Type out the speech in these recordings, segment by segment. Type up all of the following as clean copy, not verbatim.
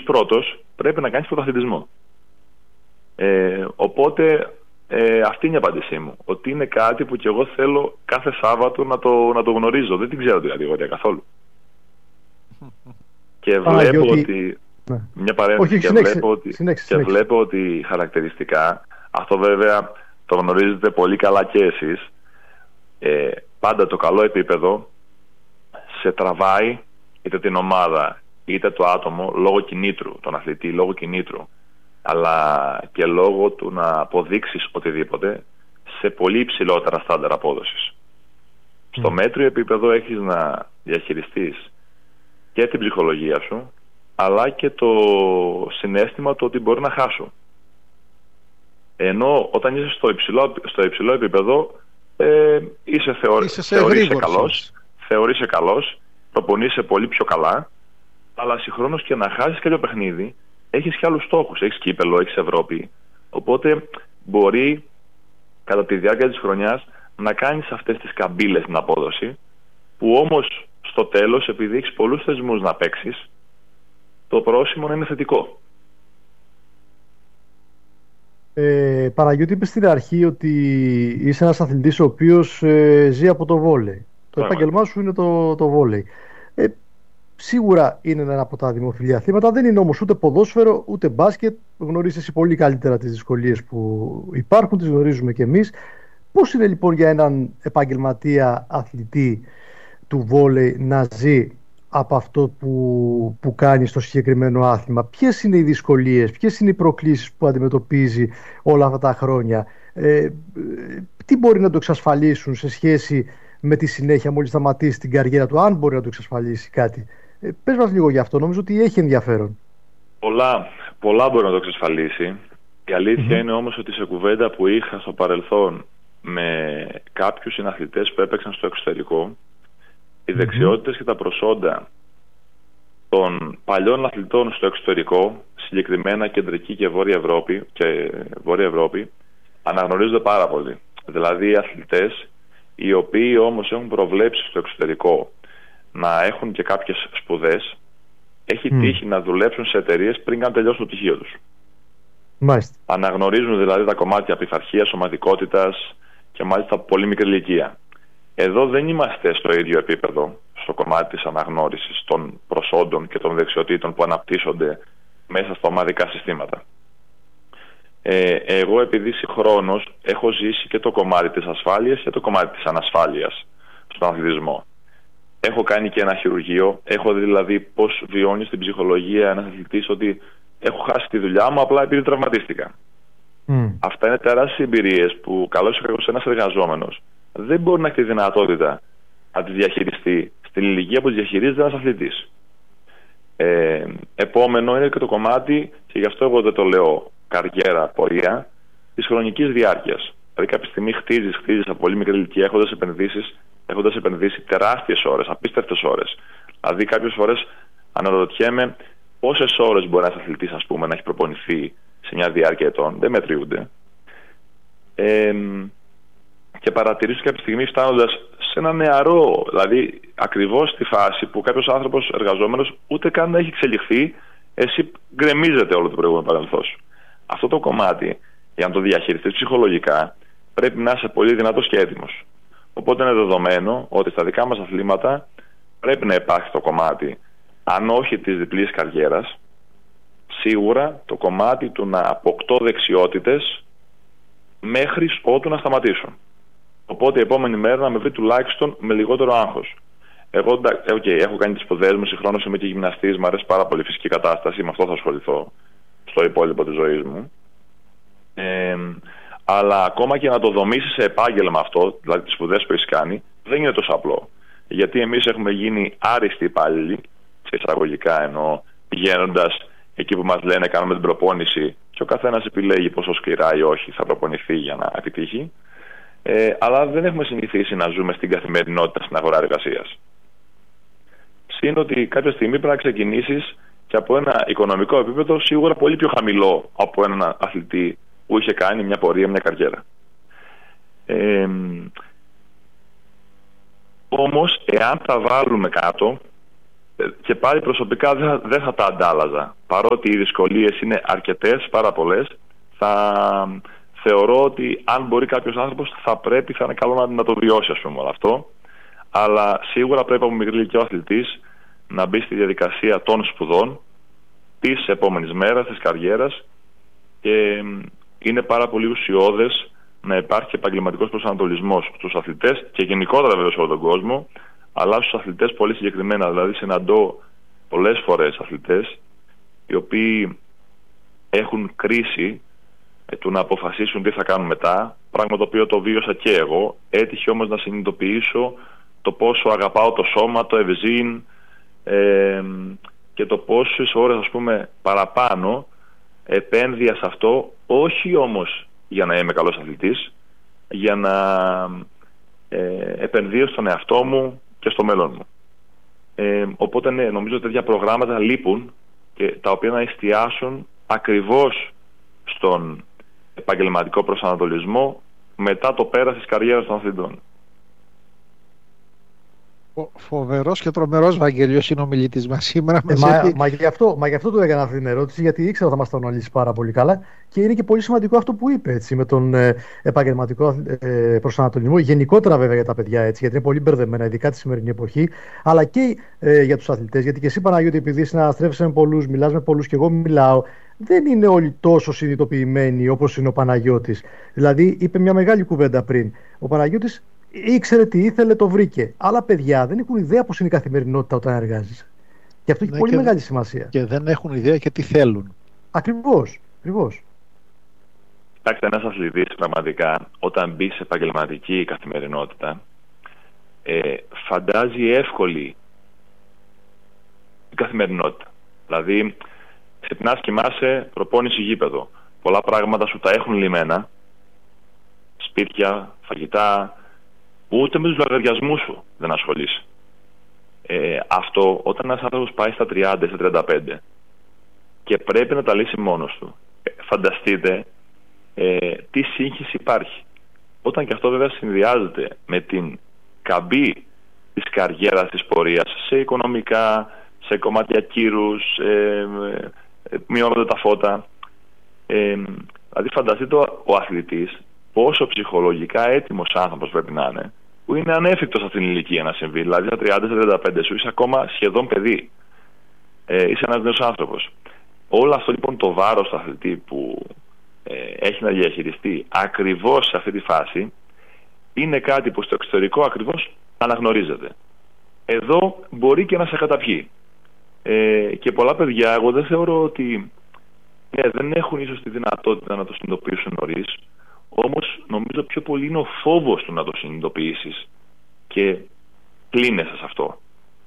πρώτος, πρέπει να κάνεις πρωταθλητισμό. Οπότε αυτή είναι η απάντησή μου. Ότι είναι κάτι που και εγώ θέλω κάθε Σάββατο να το γνωρίζω. Δεν την ξέρω την κατηγορία καθόλου. Και βλέπω ότι. Ναι. Μια παρένθεση. Και βλέπω ότι χαρακτηριστικά, αυτό βέβαια το γνωρίζετε πολύ καλά και εσείς, πάντα το καλό επίπεδο σε τραβάει είτε την ομάδα είτε το άτομο λόγω κινήτρου, τον αθλητή λόγω κινήτρου, αλλά και λόγω του να αποδείξεις οτιδήποτε σε πολύ υψηλότερα στάνταρ απόδοσης. Στο μέτριο επίπεδο έχεις να διαχειριστείς και την ψυχολογία σου, αλλά και το συναίσθημα το ότι μπορεί να χάσω. Ενώ όταν είσαι στο υψηλό επίπεδο, θεωρείσαι καλός, προπονείσαι πολύ πιο καλά, αλλά συγχρόνως και να χάσεις και το παιχνίδι, έχεις και άλλους στόχους. Έχεις κύπελο, έχεις Ευρώπη. Οπότε μπορεί κατά τη διάρκεια της χρονιάς να κάνεις αυτές τις καμπύλες στην απόδοση, που όμως στο τέλος, επειδή έχεις πολλούς θεσμούς να παίξεις, το πρόσημο να είναι θετικό. Παναγιώτη, είπες στην αρχή ότι είσαι ένας αθλητής ο οποίος ζει από το βόλεϊ. Το επάγγελμά σου είναι το βόλεϊ. Σίγουρα είναι ένα από τα δημοφιλή αθλήματα, δεν είναι όμως ούτε ποδόσφαιρο ούτε μπάσκετ. Γνωρίζεις εσύ πολύ καλύτερα τις δυσκολίες που υπάρχουν, τις γνωρίζουμε κι εμείς. Πώς είναι λοιπόν για έναν επαγγελματία αθλητή του βόλεϊ να ζει από αυτό που κάνει στο συγκεκριμένο άθλημα? Ποιες είναι οι δυσκολίες, ποιες είναι οι προκλήσεις που αντιμετωπίζει όλα αυτά τα χρόνια? Τι μπορεί να το εξασφαλίσουν σε σχέση με τη συνέχεια μόλις σταματήσει την καριέρα του, αν μπορεί να το εξασφαλίσει κάτι? Πες μας λίγο γι' αυτό, νομίζω ότι έχει ενδιαφέρον. Πολλά μπορεί να το εξασφαλίσει. Η αλήθεια είναι όμως ότι σε κουβέντα που είχα στο παρελθόν με κάποιους συναθλητές που έπαιξαν στο εξωτερικό, οι δεξιότητες και τα προσόντα των παλιών αθλητών στο εξωτερικό, συγκεκριμένα κεντρική και βόρεια Ευρώπη, αναγνωρίζονται πάρα πολύ. Δηλαδή οι αθλητές οι οποίοι όμως έχουν προβλέψει στο εξωτερικό να έχουν και κάποιες σπουδές, έχει τύχει να δουλέψουν σε εταιρείες πριν καν τελειώσουν το πτυχίο τους. Μάλιστα. Αναγνωρίζουν δηλαδή τα κομμάτια πειθαρχίας, σωματικότητας και μάλιστα από πολύ μικρή ηλικία. Εδώ δεν είμαστε στο ίδιο επίπεδο στο κομμάτι της αναγνώρισης των προσόντων και των δεξιοτήτων που αναπτύσσονται μέσα στα ομαδικά συστήματα. Εγώ επειδή συγχρόνως έχω ζήσει και το κομμάτι της ασφάλειας και το κομμάτι της ανασφάλειας στον αθλητισμό. Έχω κάνει και ένα χειρουργείο, έχω δει δηλαδή πώς βιώνει στην ψυχολογία ένας αθλητής ότι έχω χάσει τη δουλειά μου απλά επειδή τραυματίστηκα. Αυτά είναι τεράστιες εμπειρίες που καλώς ή κακώς ένας εργαζόμενος δεν μπορεί να έχει τη δυνατότητα να τις διαχειριστεί στην ηλικία που τις διαχειρίζεται ένας αθλητής. Επόμενο είναι και το κομμάτι, και γι' αυτό εγώ δεν το λέω καριέρα, πορεία, της χρονικής διάρκειας. Δηλαδή κάποια στιγμή χτίζεις από πολύ μικρή ηλικία έχοντας επενδύσει τεράστιες ώρες, απίστευτες ώρες. Δηλαδή κάποιες φορές αναρωτιέμαι πόσες ώρες μπορεί ένας αθλητής, ας πούμε, να έχει προπονηθεί σε μια διάρκεια ετών. Δεν μετριούνται. Και παρατηρήσω κάποια στιγμή φτάνοντας σε ένα νεαρό, δηλαδή ακριβώς στη φάση που κάποιος άνθρωπος εργαζόμενος ούτε καν να έχει εξελιχθεί, εσύ γκρεμίζεται όλο το προηγούμενο παρελθόν σου. Αυτό το κομμάτι, για να το διαχειριστείς ψυχολογικά, πρέπει να είσαι πολύ δυνατός και έτοιμος. Οπότε είναι δεδομένο ότι στα δικά μας αθλήματα πρέπει να υπάρχει το κομμάτι, αν όχι της διπλής καριέρας, σίγουρα το κομμάτι του να αποκτώ δεξιότητες μέχρι ότου να σταματήσω. Οπότε η επόμενη μέρα να με βρει τουλάχιστον με λιγότερο άγχος. Εγώ έχω κάνει τις σπουδές μου, συγχρόνως είμαι και γυμναστής, μου αρέσει πάρα πολύ η φυσική κατάσταση, με αυτό θα ασχοληθώ στο υπόλοιπο της ζωής μου. Αλλά ακόμα και να το δομήσεις σε επάγγελμα αυτό, δηλαδή τις σπουδές που έχεις κάνει, δεν είναι τόσο απλό. Γιατί εμείς έχουμε γίνει άριστοι υπάλληλοι, σε εισαγωγικά εννοώ, πηγαίνοντας εκεί που μας λένε κάνουμε την προπόνηση και ο καθένας επιλέγει πόσο σκληρά ή όχι θα προπονηθεί για να επιτύχει. Αλλά δεν έχουμε συνηθίσει να ζούμε στην καθημερινότητα στην αγορά εργασίας. Συν ότι κάποια στιγμή πρέπει να ξεκινήσεις και από ένα οικονομικό επίπεδο σίγουρα πολύ πιο χαμηλό από έναν αθλητή που είχε κάνει μια πορεία, μια καριέρα. Όμως, εάν τα βάλουμε κάτω, Και πάλι προσωπικά δεν θα τα αντάλλαζα. Παρότι οι δυσκολίες είναι αρκετές, πάρα πολλές, θα θεωρώ ότι αν μπορεί κάποιος άνθρωπος θα είναι καλό να το βιώσει, ας πούμε, όλο αυτό. Αλλά σίγουρα πρέπει από μικρή ηλικία ο αθλητής να μπει στη διαδικασία των σπουδών της επόμενης μέρας, της καριέρας, και είναι πάρα πολύ ουσιώδες να υπάρχει επαγγελματικός προσανατολισμός στους αθλητές και γενικότερα βέβαια σε όλο τον κόσμο, αλλά στους αθλητές πολύ συγκεκριμένα. Δηλαδή συναντώ πολλές φορές αθλητές οι οποίοι έχουν κρίση του να αποφασίσουν τι θα κάνουν μετά, πράγμα το οποίο το βίωσα και εγώ. Έτυχε όμως να συνειδητοποιήσω το πόσο αγαπάω το σώμα, το ευζήν, και το πόσες ώρες, ας πούμε, παραπάνω επένδυα σε αυτό, όχι όμως για να είμαι καλός αθλητής, για να επενδύω στον εαυτό μου και στο μέλλον μου. Οπότε ναι, νομίζω τέτοια προγράμματα λείπουν, και τα οποία να εστιάσουν ακριβώς στον επαγγελματικό προσανατολισμό μετά το πέρας της καριέρας των αθλητών. Φοβερός και τρομερός, Βαγγέλιος, συνομιλητής μας σήμερα. Μα γι' αυτό του έκανα αυτή την ερώτηση, γιατί ήξερα ότι θα μας τα αναλύσει πάρα πολύ καλά, και είναι και πολύ σημαντικό αυτό που είπε, έτσι, με τον επαγγελματικό προσανατολισμό. Γενικότερα, βέβαια, για τα παιδιά, έτσι, γιατί είναι πολύ μπερδεμένα, ειδικά τη σημερινή εποχή, αλλά και για τους αθλητές. Γιατί και εσύ, Παναγιώτη, επειδή συναστρέφεσαι με πολλούς, μιλάς με πολλούς, και εγώ μιλάω, δεν είναι όλοι τόσο συνειδητοποιημένοι όπως είναι ο Παναγιώτης. Δηλαδή, είπε μια μεγάλη κουβέντα πριν. Ο Παναγιώτης ήξερε τι ήθελε, το βρήκε. Άλλα παιδιά δεν έχουν ιδέα πώς είναι η καθημερινότητα όταν εργάζεσαι. Και αυτό έχει πολύ μεγάλη σημασία. Και δεν έχουν ιδέα και τι θέλουν. Ακριβώς. Κοιτάξτε, ένας αθλητής πραγματικά, όταν μπει σε επαγγελματική καθημερινότητα, φαντάζει εύκολη την καθημερινότητα. Δηλαδή, ξυπνάς, κοιμάσαι, προπόνηση, γήπεδο. Πολλά πράγματα σου τα έχουν λυμμένα. Σπίτια, φαγητά. Ούτε με τους λογαριασμούς σου δεν ασχολείσαι. Αυτό όταν ένας άνθρωπος πάει στα 30, στα 35 και πρέπει να τα λύσει μόνος του, φανταστείτε τι σύγχυση υπάρχει. Όταν και αυτό βέβαια συνδυάζεται με την καμπή της καριέρας, της πορείας, σε οικονομικά, σε κομμάτια κύρους, μειώνονται τα φώτα. Δηλαδή φανταστείτε ο αθλητής πόσο ψυχολογικά έτοιμος άνθρωπος πρέπει να είναι, που είναι ανέφικτος αυτήν την ηλικία να συμβεί. Δηλαδή στα 30-35 σου είσαι ακόμα σχεδόν παιδί. Είσαι ένας νέος άνθρωπος. Όλο αυτό λοιπόν το βάρος του αθλητή που έχει να διαχειριστεί ακριβώς σε αυτή τη φάση, είναι κάτι που στο εξωτερικό ακριβώς αναγνωρίζεται. Εδώ μπορεί και να σε καταπιεί. Και πολλά παιδιά, εγώ δεν θεωρώ ότι δεν έχουν ίσως τη δυνατότητα να το συνειδητοποιήσουν νωρίς. Όμως νομίζω πιο πολύ είναι ο φόβος του να το συνειδητοποιήσεις και κλείνεσαι σε αυτό.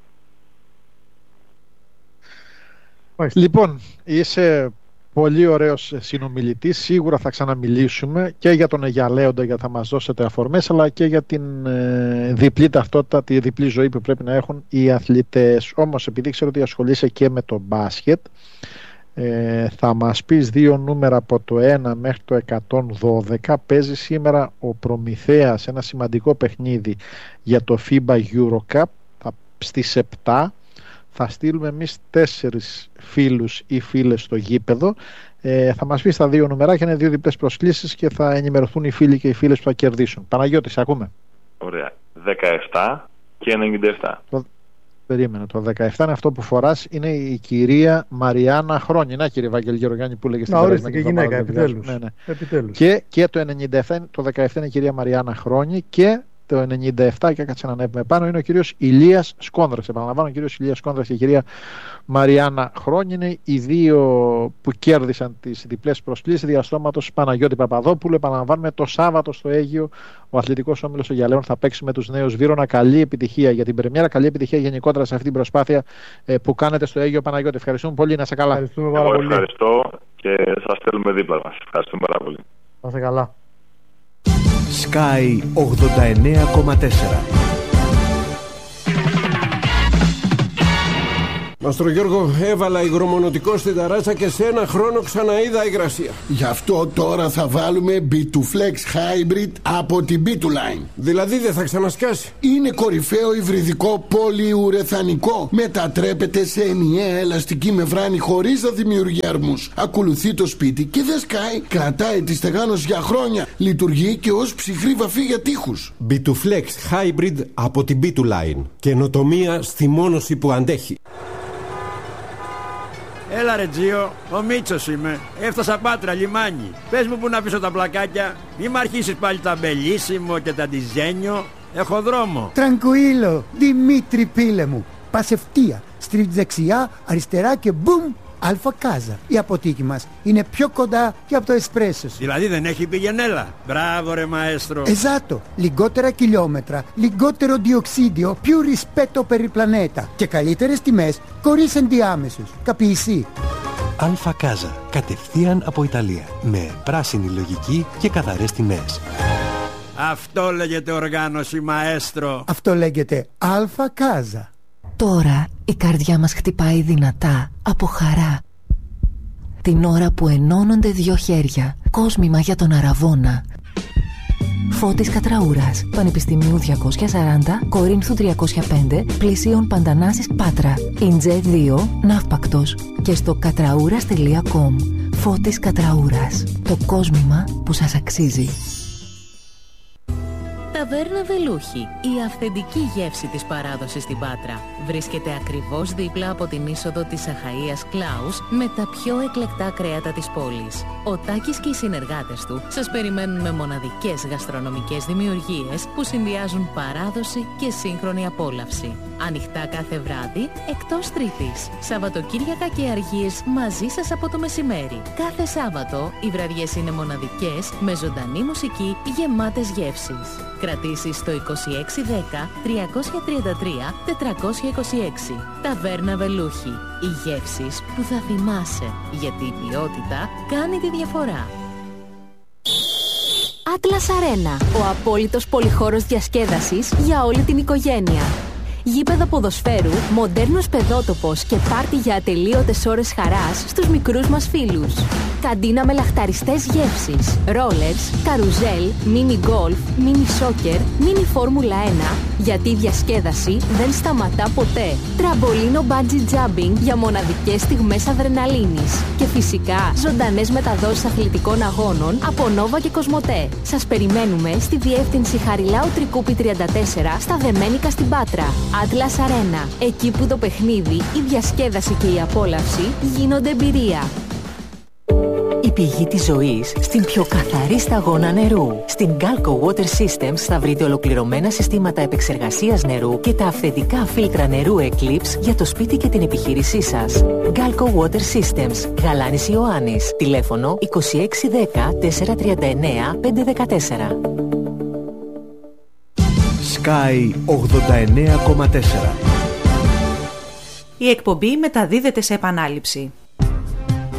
Λοιπόν, είσαι πολύ ωραίος συνομιλητής. Σίγουρα θα ξαναμιλήσουμε και για τον Αιγιαλέοντα, γιατί θα μας δώσετε αφορμές, αλλά και για την διπλή ταυτότητα, τη διπλή ζωή που πρέπει να έχουν οι αθλητές. Όμως, επειδή ξέρω ότι ασχολείσαι και με το μπάσκετ, θα μας πεις δύο νούμερα από το 1 μέχρι το 112. Παίζει σήμερα ο Προμηθέας ένα σημαντικό παιχνίδι για το FIBA Eurocup στις 7. Θα στείλουμε εμείς 4 φίλους ή φίλες στο γήπεδο. Θα μας πεις τα δύο νούμερα, είναι δύο διπλές προσκλήσεις και θα ενημερωθούν οι φίλοι και οι φίλες που θα κερδίσουν. Παναγιώτη, σε ακούμε. Ωραία. 17 και 97. Περίμενε, το 17 είναι αυτό που φοράς, είναι η κυρία Μαριάννα Χρόνη. Να, κύριε Βαγγέλη Γεωργιάννη, που λέγε στην ορίστε, και γυναίκα, επιτέλους. Ναι. Επιτέλους. Και το 97, το 17 είναι η κυρία Μαριάννα Χρόνη, και το 97, και κάτσε να ανέβουμε πάνω, είναι ο κύριος Ηλίας Σκόνδρας. Επαναλαμβάνω, ο κύριος Ηλίας Σκόνδρας και η κυρία Μαριάννα Χρόνη είναι οι δύο που κέρδισαν τις διπλές προσκλήσεις διαστόματος Παναγιώτη Παπαδόπουλου. Επαναλαμβάνουμε, το Σάββατο στο Αίγυο ο Αθλητικός Όμιλος των Γιαλέων θα παίξει με τους νέους Βύρωνα. Καλή επιτυχία για την πρεμιέρα, καλή επιτυχία γενικότερα σε αυτή την προσπάθεια που κάνετε στο Αίγυο, Παναγιώτη. Ευχαριστούμε πολύ, να σε καλά. Ευχαριστούμε πάρα πολύ. Ευχαριστώ και σας στέλνουμε δίπλα μας. Ευχαριστούμε πάρα πολύ. Να σε καλά. Sky 89,4. Μαστρο Γιώργο, έβαλα υγρομονωτικό στην ταράτσα και σε ένα χρόνο ξαναείδα υγρασία. Γι' αυτό τώρα θα βάλουμε B2Flex Hybrid από την B2Line. Δηλαδή δεν θα ξανασκάσει? Είναι κορυφαίο υβριδικό πολυουρεθανικό. Μετατρέπεται σε ενιαία ελαστική μεμβράνη χωρίς να δημιουργεί αρμούς. Ακολουθεί το σπίτι και δεν σκάει. Κρατάει τη στεγάνωση για χρόνια. Λειτουργεί και ως ψυχρή βαφή για τοίχους. B2Flex Hybrid από την B2Line. Καινοτομία στη μόνωση που αντέχει. Έλα ρε Τζίο, ο Μίτσος είμαι. Έφτασα Πάτρα, λιμάνι. Πες μου που να αφήσω τα πλακάκια. Μη μ' αρχίσεις πάλι τα μπελίσιμο και τα ντιζένιο. Έχω δρόμο. Τρανκουίλο, Δημήτρη πίλε μου. Πας ευθεία, στρίβεις δεξιά, αριστερά και μπουμ, Αλφα Κάζα. Η αποθήκη μας είναι πιο κοντά και από το εσπρέσο σου. Δηλαδή δεν έχει πηγενέλα. Μπράβο ρε μαέστρο. Εζάτο, λιγότερα χιλιόμετρα, λιγότερο διοξίδιο, più rispetto per il planeta και καλύτερες τιμές χωρίς ενδιάμεσους. Καπιεισί. Αλφα Κάζα, κατευθείαν από Ιταλία, με πράσινη λογική και καθαρές τιμές. Αυτό λέγεται οργάνωση μαέστρο. Αυτό λέγεται Αλφα Κάζα. Τώρα η καρδιά μας χτυπάει δυνατά από χαρά. Την ώρα που ενώνονται δύο χέρια, κόσμημα για τον Αραβώνα. Φώτης Κατραούρας, Πανεπιστημίου 240, Κορίνθου 305, Πλησίων Παντανάσης Πάτρα, Ιντζέ 2, Ναύπακτος και στο κατραούρας.com. Φώτης Κατραούρας, το κόσμημα που σας αξίζει. Ταβέρνα Βελούχη, η αυθεντική γεύση της παράδοσης στην Πάτρα. Βρίσκεται ακριβώς δίπλα από την είσοδο της Αχαΐας Κλάους με τα πιο εκλεκτά κρέατα της πόλης. Ο Τάκης και οι συνεργάτες του σας περιμένουν με μοναδικές γαστρονομικές δημιουργίες που συνδυάζουν παράδοση και σύγχρονη απόλαυση. Ανοιχτά κάθε βράδυ, εκτός Τρίτης. Σαββατοκύριακα και αργίες μαζί σας από το μεσημέρι. Κάθε Σάββατο οι βραδιές είναι μοναδικές με ζωντανή μουσική γεμάτες γεύσεις. Κρατήσεις στο 2610 333 426. Ταβέρνα Βελούχη. Οι γεύσεις που θα θυμάσαι, γιατί η ποιότητα κάνει τη διαφορά. Atlas Arena, ο απόλυτος πολυχώρος διασκέδασης για όλη την οικογένεια. Γήπεδο ποδοσφαίρου, μοντέρνος παιδότοπος και πάρτι για ατελείωτες ώρες χαράς στους μικρούς μας φίλους. Καντίνα με λαχταριστές γεύσεις, ρόλερς, καρουζέλ, μίνι γκολφ, μίνι σόκερ, μίνι φόρμουλα 1, γιατί η διασκέδαση δεν σταματά ποτέ. Τραμπολίνο bungee jumping για μοναδικές στιγμές αδρεναλίνης. Και φυσικά ζωντανές μεταδόσεις αθλητικών αγώνων από Νόβα και Κοσμοτέ. Σας περιμένουμε στη διεύθυνση Χαριλάου Τρικούπη 34 στα Δεμένικα στην Πάτρα. Atlas Arena, εκεί που το παιχνίδι, η διασκέδαση και η απόλαυση γίνονται εμπειρία. Η πηγή της ζωής στην πιο καθαρή σταγόνα νερού. Στην Galco Water Systems θα βρείτε ολοκληρωμένα συστήματα επεξεργασίας νερού και τα αυθεντικά φίλτρα νερού Eclipse για το σπίτι και την επιχείρησή σας. Galco Water Systems, Γαλάνης Ιωάννης. Τηλέφωνο 2610 439 514. Sky 89,4. Η εκπομπή μεταδίδεται σε επανάληψη.